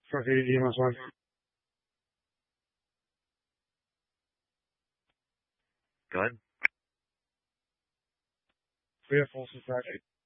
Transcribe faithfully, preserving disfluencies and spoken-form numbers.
For E M S one. Go ahead. We have full supply.